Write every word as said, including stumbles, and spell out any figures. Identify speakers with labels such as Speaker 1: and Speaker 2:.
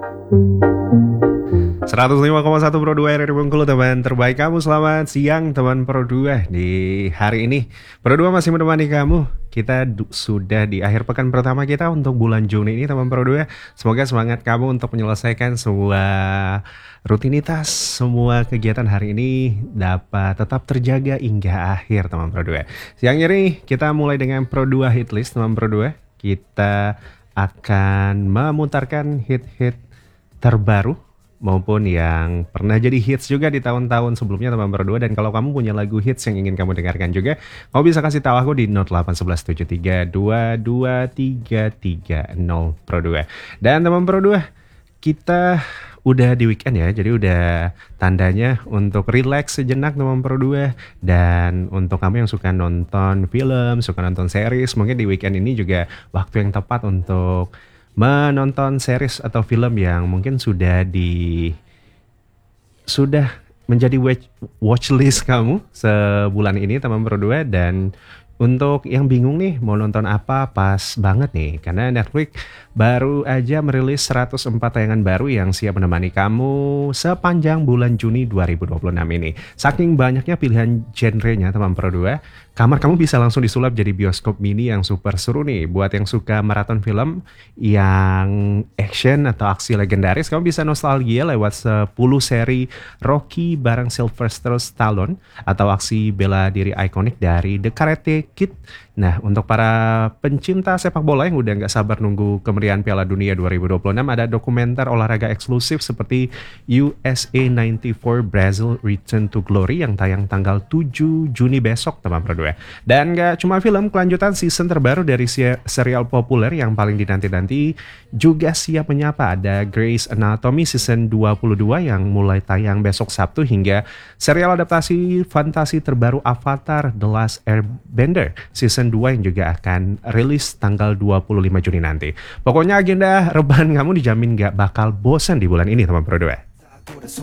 Speaker 1: seratus lima koma satu Pro dua R R I Bengkulu, teman terbaik kamu. Selamat siang teman Pro dua. Di hari ini Pro dua masih menemani kamu. Kita du- sudah di akhir pekan pertama kita untuk bulan Juni ini, teman Pro dua. Semoga semangat kamu untuk menyelesaikan semua rutinitas, semua kegiatan hari ini dapat tetap terjaga hingga akhir, teman Pro dua. Siang ini kita mulai dengan Pro dua Hit List, teman Pro dua. Kita akan memutarkan hit-hit terbaru maupun yang pernah jadi hits juga di tahun-tahun sebelumnya, teman Pro dua. Dan kalau kamu punya lagu hits yang ingin kamu dengarkan juga, kamu bisa kasih tahu aku di nol delapan satu satu tujuh tiga dua dua tiga tiga nol Pro dua. Dan teman Pro dua, kita udah di weekend ya, jadi udah tandanya untuk relax sejenak, teman Pro dua. Dan untuk kamu yang suka nonton film, suka nonton series, mungkin di weekend ini juga waktu yang tepat untuk menonton series atau film yang mungkin sudah di sudah menjadi watch, watch list kamu sebulan ini, teman Pro dua. Dan untuk yang bingung nih mau nonton apa, pas banget nih karena Netflix baru aja merilis seratus empat tayangan baru yang siap menemani kamu sepanjang bulan Juni dua ribu dua puluh enam ini. Saking banyaknya pilihan genrenya, teman Pro dua, kamar kamu bisa langsung disulap jadi bioskop mini yang super seru nih. Buat yang suka maraton film yang action atau aksi legendaris, kamu bisa nostalgia lewat sepuluh seri Rocky bareng Sylvester Stallone atau aksi bela diri ikonik dari The Karate Kid. Nah, untuk para pencinta sepak bola yang udah nggak sabar nunggu kemeriahan Piala Dunia dua ribu dua puluh enam, ada dokumenter olahraga eksklusif seperti U S A sembilan puluh empat Brazil Return to Glory yang tayang tanggal tujuh Juni besok, teman Pro dua. Dan nggak cuma film, kelanjutan season terbaru dari se- serial populer yang paling dinanti-nanti juga siap menyapa. Ada Grey's Anatomy season dua puluh dua yang mulai tayang besok Sabtu, hingga serial adaptasi fantasi terbaru Avatar The Last Airbender season dua yang juga akan rilis tanggal dua puluh lima Juni nanti. Pokoknya agenda rebahan kamu dijamin gak bakal bosan di bulan ini, teman Pro dua.